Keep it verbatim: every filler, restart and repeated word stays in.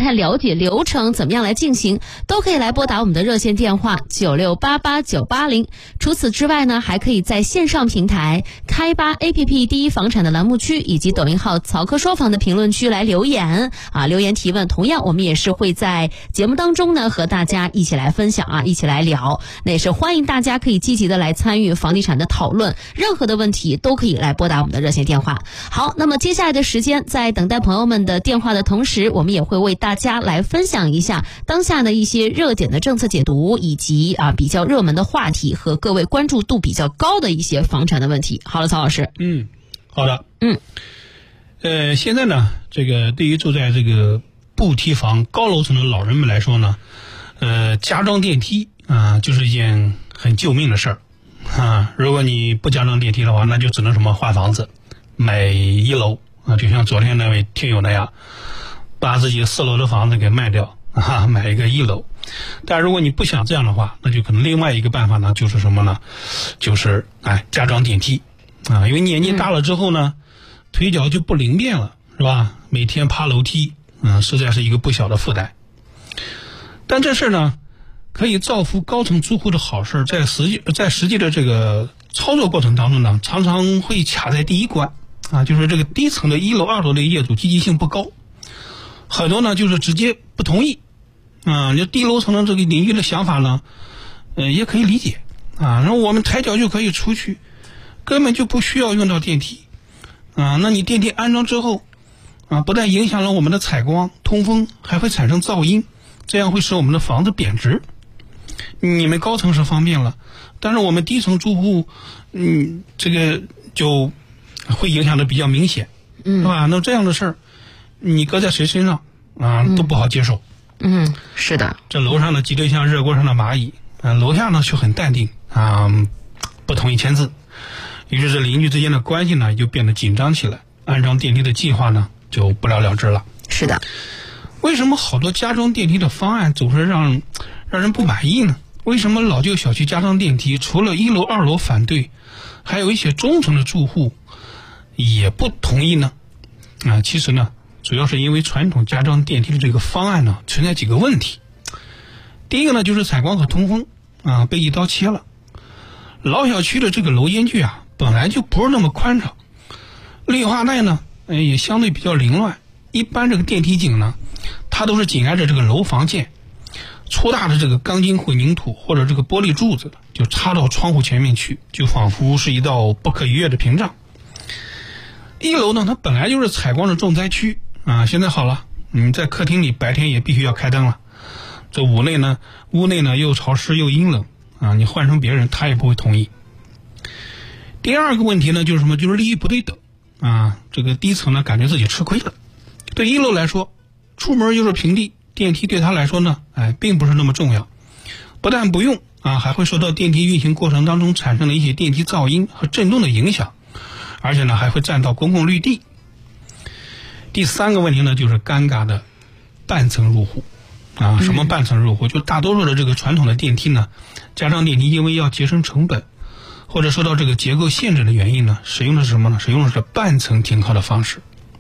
太了解流程怎么样来进行，都可以来拨打我们的热线电话九六八八九八零。除此之外呢，还可以在线上平台开吧 A P P 第一房产的栏目区以及抖音号曹科说房的评论区来留言啊，留言提问。同样我们也是会在节目当中呢和大家一起来分享啊，一起来聊。那也是欢迎大家可以积极的来参与房地产的讨论，任何的问题都可以来拨打我们的热线电话。好，那么接下来的时间，在等待朋友们的电话的同时，我们也会为大家来分享一下当下的一些热点的政策解读，以及啊比较热门的话题和各位关注度比较高的一些房产的问题。好了，曹老师。 嗯，好的。 嗯， 呃，现在呢，这个对于住在这个不梯房高楼层的老人们来说呢，呃，加装电梯啊、呃，就是一件很救命的事儿啊。如果你不加装电梯的话，那就只能什么换房子，买一楼啊，就像昨天那位听友那样，把自己四楼的房子给卖掉啊，买一个一楼。但如果你不想这样的话，那就可能另外一个办法呢，就是什么呢？就是哎加装电梯啊，因为年纪大了之后呢，嗯、腿脚就不灵便了，是吧？每天爬楼梯，嗯，实在是一个不小的负担。但这事呢，可以造福高层住户的好事，在实际在实际的这个操作过程当中呢，常常会卡在第一关啊，就是这个低层的一楼、二楼的业主积极性不高，很多呢就是直接不同意。啊，就低楼层的这个邻居的想法呢，呃，也可以理解啊。然后我们抬脚就可以出去，根本就不需要用到电梯啊。那你电梯安装之后啊，不但影响了我们的采光、通风，还会产生噪音，这样会使我们的房子贬值。你们高层是方便了，但是我们低层住户，嗯，这个就会影响的比较明显，嗯，是吧？那这样的事儿，你搁在谁身上啊，都不好接受。 嗯，是的， 这楼上呢急得像热锅上的蚂蚁，啊，楼下呢却很淡定啊，不同意签字，于是这邻居之间的关系呢就变得紧张起来，安装电梯的计划呢就不了了之了。 是的， 为什么好多加装电梯的方案总是让让人不满意呢？为什么老旧小区加装电梯，除了一楼、二楼反对，还有一些中层的住户也不同意呢？啊，其实呢。主要是因为传统加装电梯的这个方案呢存在几个问题。第一个呢就是采光和通风啊被一刀切了。老小区的这个楼间距啊本来就不是那么宽敞，绿化带呢也相对比较凌乱。一般这个电梯井呢，它都是紧挨着这个楼房间，粗大的这个钢筋混凝土或者这个玻璃柱子就插到窗户前面去，就仿佛是一道不可逾越的屏障。一楼呢它本来就是采光的重灾区啊，现在好了，你在客厅里白天也必须要开灯了。这屋内呢，屋内呢又潮湿又阴冷啊，你换成别人他也不会同意。第二个问题呢就是什么？就是利益不对等啊，这个低层呢感觉自己吃亏了。对一楼来说，出门就是平地，电梯对他来说呢，哎，并不是那么重要。不但不用啊，还会受到电梯运行过程当中产生的一些电梯噪音和震动的影响，而且呢还会占到公共绿地。第三个问题呢，就是尴尬的半层入户啊，什么半层入户？就大多数的这个传统的电梯呢，加上电梯因为要节省成本，或者受到这个结构限制的原因呢，使用的是什么呢？使用的是半层停靠的方式